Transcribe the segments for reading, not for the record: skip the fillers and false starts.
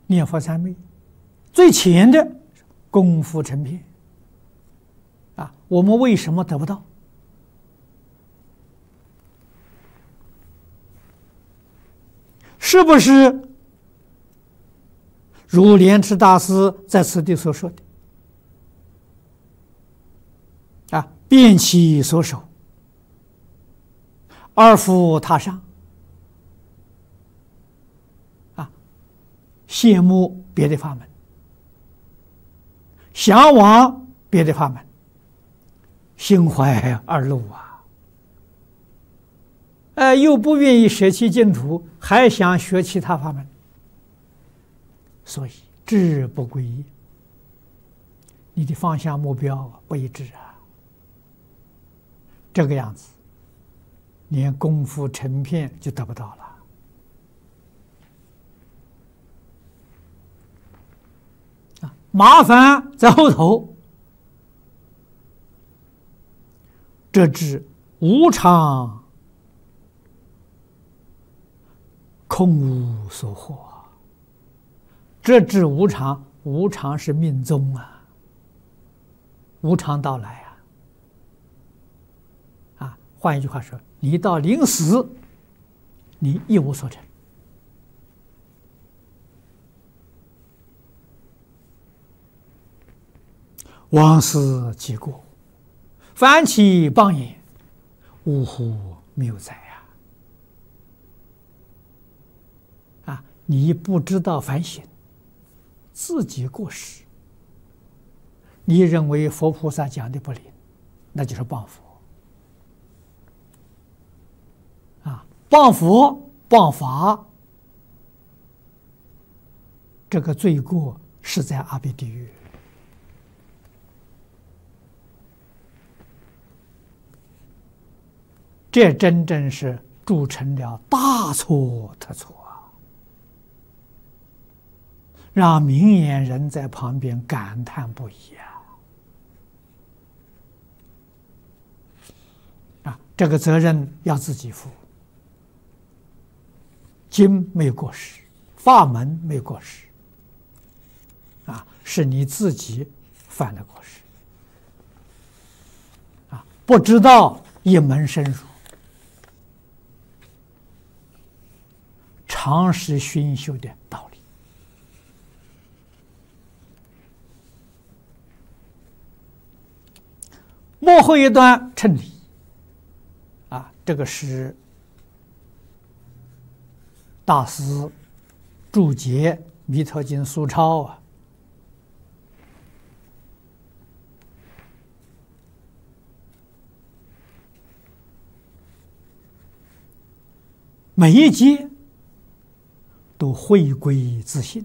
念佛三昧，最浅的功夫成片啊。我们为什么得不到？是不是如莲池大师在此地所说的啊？遍其所守，而复他上啊，羡慕别的法门，向往别的法门，心怀二路啊！又不愿意舍弃净土，还想学其他法门，所以志不归一，你的方向目标不一致啊！这个样子，连功夫成片就得不到了啊！麻烦在后头，这知无常。空无所获，这知无常，无常是命终啊，无常到来啊！换一句话说，你到临死，你一无所成。往事既过，翻其邦言，呜呼谬哉！你不知道反省自己过失，你认为佛菩萨讲的不灵，那就是谤佛啊！谤佛谤法，这个罪过是在阿鼻地狱。这真正是铸成了大错特错。让明眼人在旁边感叹不已啊！这个责任要自己负。经没有过失，法门没有过失啊，是你自己犯的过失啊！不知道一门深入，常识熏修的道理。幕后一段称理啊，这个是大师注解《弥陀经》疏钞啊，每一节都回归自性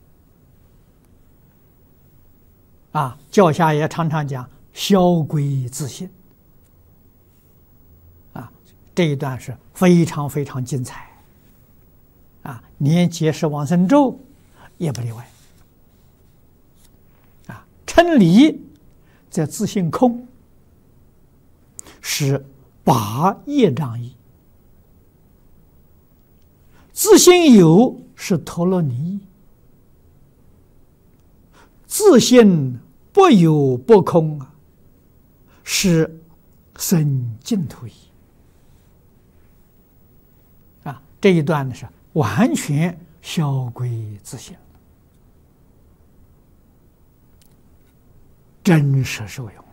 啊，教下也常常讲。消归自性啊，这一段是非常非常精彩啊，连解释往生咒也不例外啊。称理在自性空是拔业障义，自性有是陀罗尼义，自性不有不空啊，是生净土义啊！这一段呢是完全消归自性，真实受用。